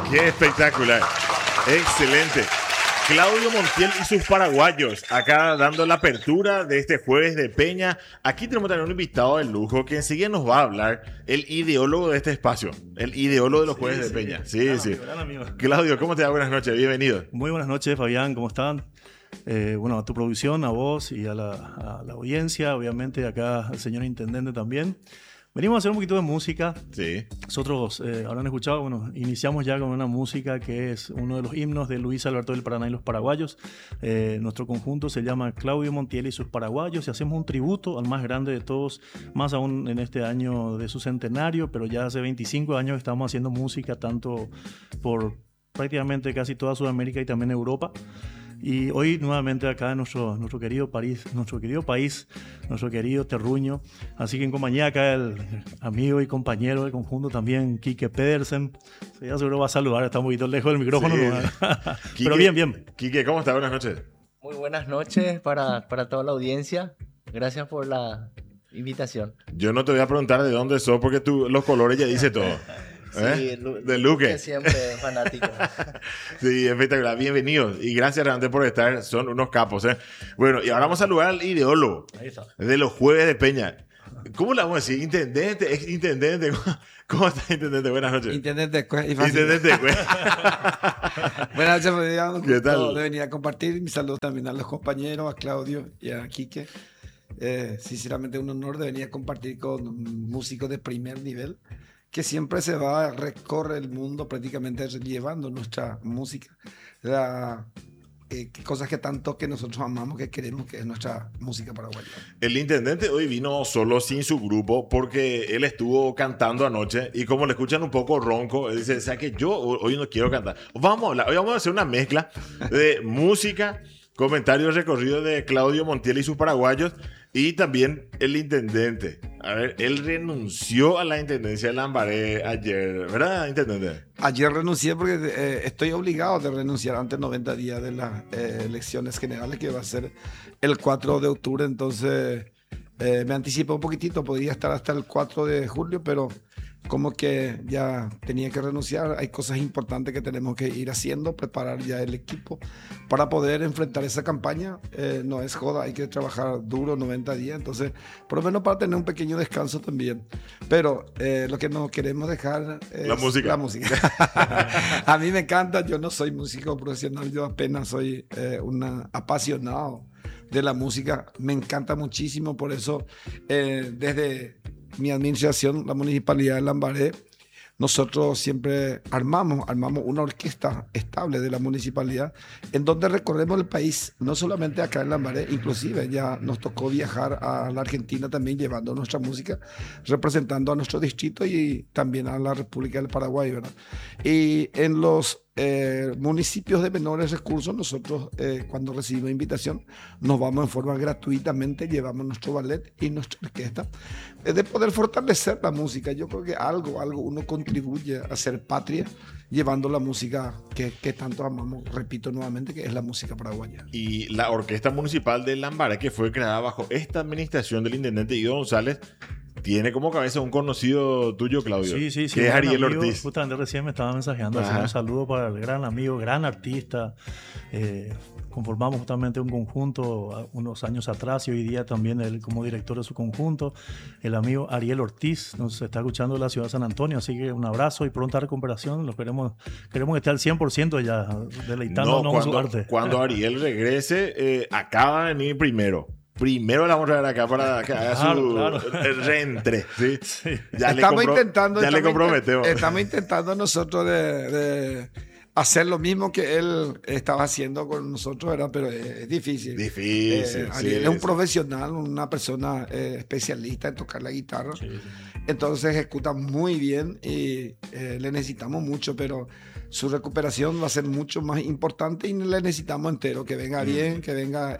Qué espectacular. Excelente. Claudio Montiel y sus paraguayos, acá dando la apertura de este jueves de Peña. Aquí tenemos también un invitado de lujo que enseguida nos va a hablar, el ideólogo de este espacio, el ideólogo de los jueves de Peña. Sí, sí. Amigo. Claudio, ¿cómo te va? Buenas noches, bienvenido. Muy buenas noches, Fabián, ¿cómo están? Bueno, a tu producción, a vos y a la audiencia, obviamente acá al señor intendente también. Venimos a hacer un poquito de música. Sí. Nosotros habrán escuchado, bueno, iniciamos ya con una música que es uno de los himnos de Luis Alberto del Paraná y los paraguayos. Nuestro conjunto se llama Claudio Montiel y sus paraguayos y hacemos un tributo al más grande de todos, más aún en este año de su centenario, pero ya hace 25 años que estamos haciendo música tanto por prácticamente casi toda Sudamérica y también Europa. Y hoy nuevamente acá en nuestro querido país, nuestro querido terruño. Así que en compañía acá el amigo y compañero del conjunto también, Quique Pedersen. Ya seguro va a saludar, está un poquito lejos del micrófono. Sí. ¿No? Quique, pero bien. Quique, ¿cómo estás? Buenas noches. Muy buenas noches para toda la audiencia. Gracias por la invitación. Yo no te voy a preguntar de dónde sos porque los colores ya dice todo. Sí, de Luque. Siempre fanático. Sí, espectacular. Bienvenidos y gracias realmente por estar. Son unos capos. Bueno, y ahora vamos a saludar al ideólogo de los jueves de Peña. ¿Cómo le vamos a decir? Intendente, ex intendente. ¿Cómo está, intendente? Buenas noches. Intendente Intendente. Buenas noches, digamos. ¿Qué tal? De venir a compartir. Mi saludo también a los compañeros, a Claudio y a Quique. Sinceramente, un honor de venir a compartir con músicos de primer nivel, que siempre se va, recorre el mundo prácticamente llevando nuestra música, cosas que tanto que nosotros amamos, que queremos, que es nuestra música paraguaya. El intendente hoy vino solo sin su grupo porque él estuvo cantando anoche y como le escuchan un poco ronco, él dice, o sea que yo hoy no quiero cantar. Hoy vamos a hacer una mezcla de música, comentarios recorridos de Claudio Montiel y sus paraguayos y también el intendente. A ver, él renunció a la intendencia de Lambaré ayer, ¿verdad, intendente? Ayer renuncié porque estoy obligado de renunciar antes de 90 días de las elecciones generales, que va a ser el 4 de octubre. Entonces me anticipé un poquitito, podría estar hasta el 4 de julio, pero como que ya tenía que renunciar. Hay cosas importantes que tenemos que ir haciendo, preparar ya el equipo para poder enfrentar esa campaña. No es joda, hay que trabajar duro 90 días, entonces por lo menos para tener un pequeño descanso también. Pero lo que no queremos dejar es la música. A mí me encanta, yo no soy músico profesional, yo apenas soy un apasionado de la música. Me encanta muchísimo, por eso desde mi administración, la Municipalidad de Lambaré, nosotros siempre armamos una orquesta estable de la municipalidad en donde recorremos el país, no solamente acá en Lambaré, inclusive ya nos tocó viajar a la Argentina también llevando nuestra música, representando a nuestro distrito y también a la República del Paraguay, ¿verdad? Y en los municipios de menores recursos, nosotros cuando recibimos invitación nos vamos en forma gratuitamente, llevamos nuestro ballet y nuestra orquesta, de poder fortalecer la música. Yo creo que algo uno contribuye a ser patria llevando la música que tanto amamos, repito nuevamente, que es la música paraguaya. Y la Orquesta Municipal de Lambaré, que fue creada bajo esta administración del intendente Guido González, tiene como cabeza un conocido tuyo, Claudio. Sí. Que es Ariel amigo, Ortiz. Justamente recién me estaba mensajeando, haciendo un saludo para el gran amigo, gran artista. Conformamos justamente un conjunto unos años atrás y hoy día también él como director de su conjunto, el amigo Ariel Ortiz, nos está escuchando de la ciudad de San Antonio, así que un abrazo y pronta recuperación. Los queremos que esté al 100% ya, deleitándonos con su arte. Cuando Ariel regrese, acaba de venir primero la vamos a ver acá para que haga su reentre. ¿Sí? Sí. Ya le comprometemos. Estamos intentando nosotros de hacer lo mismo que él estaba haciendo con nosotros, ¿verdad? Pero es difícil. Ariel es un profesional, una persona especialista en tocar la guitarra. Sí. Entonces ejecuta muy bien y le necesitamos mucho, pero su recuperación va a ser mucho más importante y le necesitamos entero, que venga bien, que venga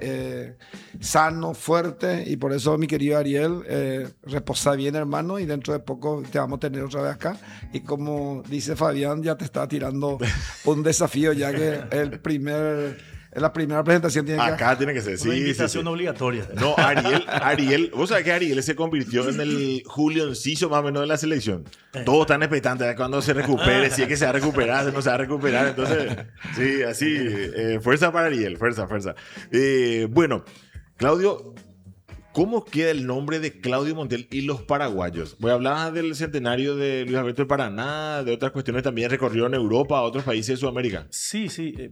sano, fuerte, y por eso, mi querido Ariel, reposa bien, hermano, y dentro de poco te vamos a tener otra vez acá. Y como dice Fabián, ya te está tirando un desafío, ya que el primer En la primera presentación tiene que... Acá tiene que ser, sí. Una Sí, invitación sí. obligatoria. No, Ariel, vos sabés que Ariel se convirtió en el Julio Enciso más o menos de la selección. Todos están expectantes de cuando se recupere, si es que se va a recuperar, si no se va a recuperar. Entonces, sí, así, fuerza para Ariel, fuerza. Bueno, Claudio, ¿cómo queda el nombre de Claudio Montiel y los paraguayos? Voy a hablar del centenario de Luis Alberto del Paraná, de otras cuestiones también, recorrió en Europa, a otros países de Sudamérica. Sí.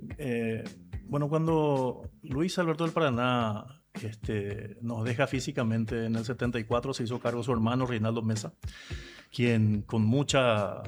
Bueno, cuando Luis Alberto del Paraná nos deja físicamente en el 74, se hizo cargo su hermano Reinaldo Mesa, quien con mucho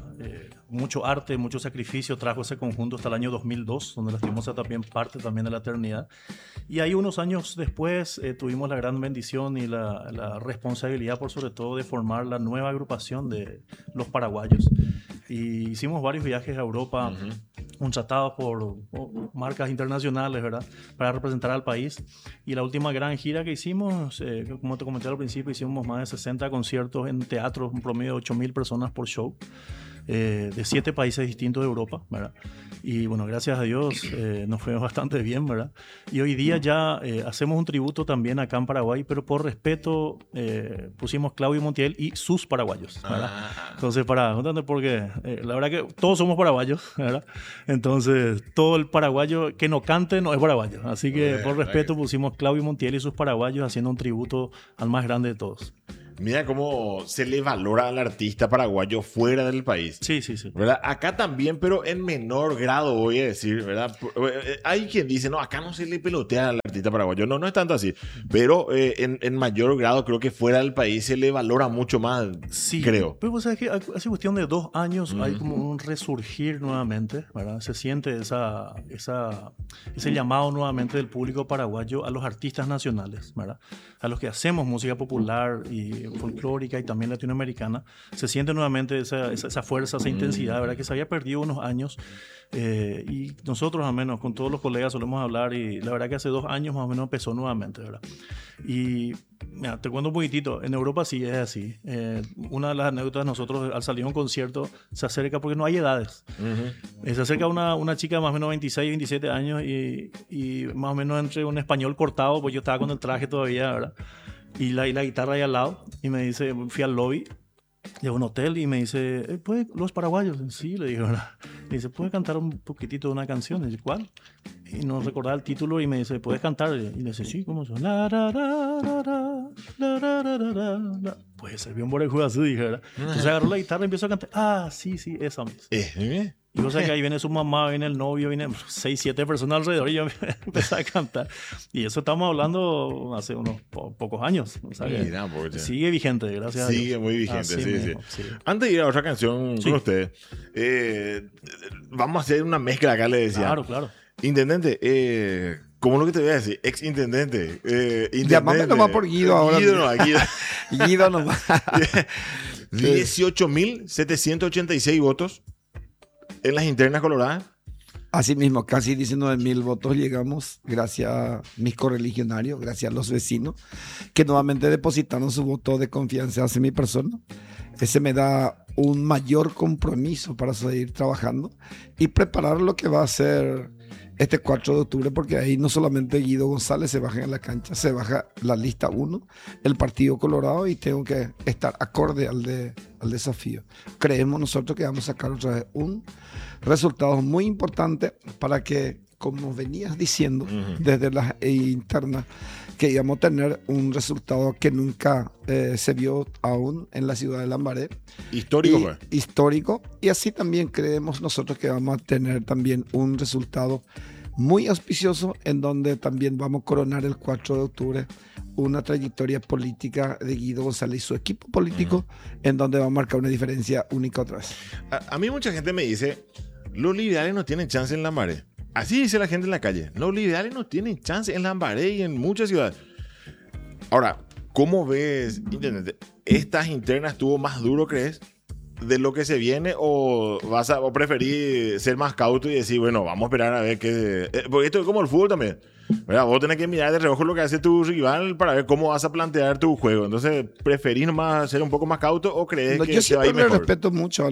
arte, mucho sacrificio trajo ese conjunto hasta el año 2002, donde lastimosamente también parte también de la eternidad. Y ahí unos años después tuvimos la gran bendición y la responsabilidad, por sobre todo, de formar la nueva agrupación de los paraguayos. Y hicimos varios viajes a Europa, contratados por marcas internacionales, ¿verdad?, para representar al país. Y la última gran gira que hicimos, como te comenté al principio, hicimos más de 60 conciertos en teatros, un promedio de 8,000 personas por show, de 7 países distintos de Europa, ¿verdad? Y bueno, gracias a Dios nos fue bastante bien, ¿verdad? Y hoy día ya hacemos un tributo también acá en Paraguay, pero por respeto pusimos Claudio Montiel y sus paraguayos, ¿verdad? Entonces, porque la verdad que todos somos paraguayos, ¿verdad? Entonces, todo el paraguayo que no cante no es paraguayo. Así que por respeto pusimos Claudio Montiel y sus paraguayos, haciendo un tributo al más grande de todos. Mira cómo se le valora al artista paraguayo fuera del país. Sí. ¿Verdad? Acá también, pero en menor grado, voy a decir, ¿verdad? Hay quien dice, no, acá no se le pelotea al artista paraguayo. No es tanto así. Pero en mayor grado, creo que fuera del país se le valora mucho más, sí, creo. Pero vos sabés que hace cuestión de 2 años hay como un resurgir nuevamente, ¿verdad? Se siente ese llamado nuevamente del público paraguayo a los artistas nacionales, ¿verdad? A los que hacemos música popular y folclórica y también latinoamericana. Se siente nuevamente esa fuerza, esa intensidad, ¿verdad?, que se había perdido unos años. Y nosotros, al menos, con todos los colegas solemos hablar, y la verdad que hace 2 años más o menos empezó nuevamente, ¿verdad? Y mira, te cuento un poquitito. En Europa sí es así. Una de las anécdotas, nosotros al salir a un concierto se acerca, porque no hay edades. Se acerca una chica más o menos 26, 27 años y más o menos entre un español cortado, pues yo estaba con el traje todavía, ¿verdad? Y la guitarra ahí al lado, y me dice, fui al lobby de un hotel y me dice, los paraguayos. Sí, le digo, ¿verdad? Me dice, ¿puedes cantar un poquitito de una canción? Y dice, ¿cuál? Y no recordaba el título y me dice, ¿puedes cantar? Y le dice, sí, ¿cómo son? Pues se vio un borejú así, dije, ¿verdad? Entonces agarró la guitarra y empezó a cantar. Sí, esa misma. Y vos sabés que ahí viene su mamá, viene el novio, viene 6, 7 personas alrededor, y yo empecé a cantar. Y eso estamos hablando hace unos pocos años. O sea, Mira, sigue vigente, gracias a Dios. Sigue muy vigente, Así sí. mismo, sí. Antes de ir a otra canción con ustedes, vamos a hacer una mezcla acá, le decía. Claro. Intendente, ¿cómo es lo que te voy a decir? Ex intendente. Llámame nomás por Guido ahora. Guido nomás. 18.786 votos en las internas coloradas. Asimismo, casi 19,000 votos llegamos, gracias a mis correligionarios, gracias a los vecinos, que nuevamente depositaron su voto de confianza hacia mi persona. Ese me da un mayor compromiso para seguir trabajando y preparar lo que va a ser este 4 de octubre, porque ahí no solamente Guido González se baja en la cancha, se baja la lista 1, el Partido Colorado, y tengo que estar acorde al desafío. Creemos nosotros que vamos a sacar otra vez un resultado muy importante para que, como venías diciendo, desde las internas, que íbamos a tener un resultado que nunca se vio aún en la ciudad de Lambaré. Histórico, Histórico. Y así también creemos nosotros que vamos a tener también un resultado muy auspicioso, en donde también vamos a coronar el 4 de octubre una trayectoria política de Guido González y su equipo político, en donde va a marcar una diferencia única otra vez. A mí mucha gente me dice, los liberales no tienen chance en Lambaré. Así dice la gente en la calle. Los liberales no tienen chance en Lambaré y en muchas ciudades. Ahora, ¿cómo ves, intendente? ¿Estas internas estuvo más duro, crees? de lo que se viene o o preferís ser más cauto y decir, bueno, vamos a esperar a ver qué... porque esto es como el fútbol también. ¿Verdad? Vos tenés que mirar de reojo lo que hace tu rival para ver cómo vas a plantear tu juego. Entonces, ¿preferís nomás ser un poco más cauto o crees No, que yo te va a ir siempre le mejor? respeto mucho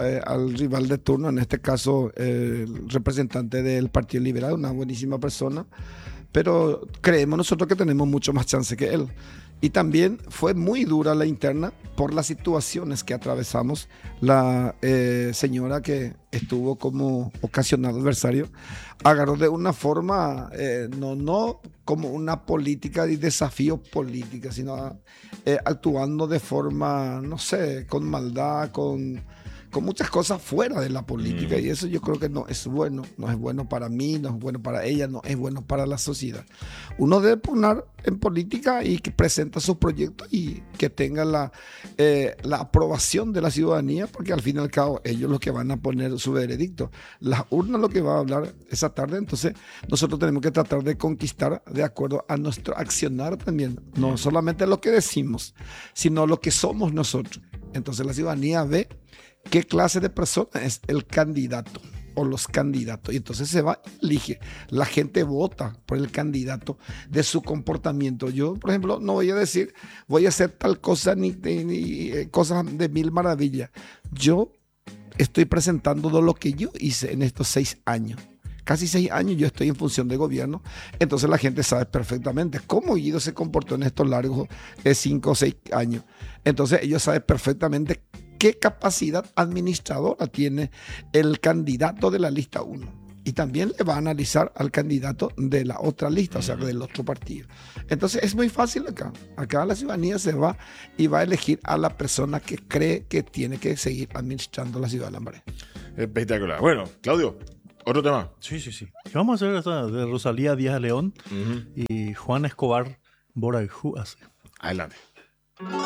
al rival de turno, en este caso el representante del Partido Liberal, una buenísima persona, pero creemos nosotros que tenemos mucho más chance que él. Y también fue muy dura la interna por las situaciones que atravesamos. La señora que estuvo como ocasional adversario agarró de una forma, no como una política de desafío política, sino actuando de forma, no sé, con maldad, con muchas cosas fuera de la política. Y eso yo creo que no es bueno. No es bueno para mí, no es bueno para ella, no es bueno para la sociedad. Uno debe poner en política y que presenta sus proyectos y que tenga la aprobación de la ciudadanía, porque al fin y al cabo ellos los que van a poner su veredicto. Las urnas lo que va a hablar esa tarde. Entonces nosotros tenemos que tratar de conquistar de acuerdo a nuestro accionar también. No solamente lo que decimos, sino lo que somos nosotros. Entonces la ciudadanía ve qué clase de persona es el candidato o los candidatos. Y entonces se va y elige. La gente vota por el candidato de su comportamiento. Yo, por ejemplo, no voy a decir, voy a hacer tal cosa ni cosas de mil maravillas. Yo estoy presentando todo lo que yo hice en estos 6 años. Casi 6 años yo estoy en función de gobierno, entonces la gente sabe perfectamente cómo Guido se comportó en estos largos 5 o 6 años. Entonces ellos saben perfectamente qué capacidad administradora tiene el candidato de la lista 1. Y también le va a analizar al candidato de la otra lista, o sea, del otro partido. Entonces es muy fácil acá. Acá la ciudadanía se va y va a elegir a la persona que cree que tiene que seguir administrando la ciudad de Lambaré. Espectacular. Bueno, Claudio, otro tema. Sí. ¿Qué vamos a hacer esta de Rosalía Díaz León y Juan Escobar Borajú hace? Adelante.